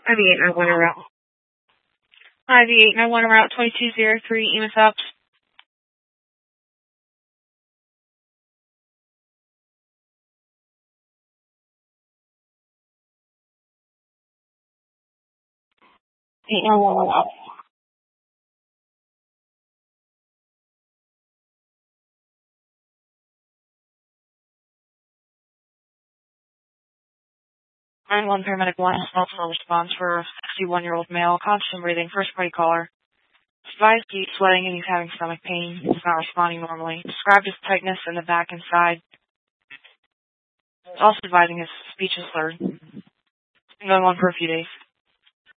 IV891 route. IV891 route 2203, EMS up. Eight nine one up. One paramedic 1 also response for a 61-year-old male, constant breathing, first party caller. Advised deep sweating and he's having stomach pain. He's not responding normally. Described his tightness in the back and side. Also advising his speech is slurred. Been going on for a few days.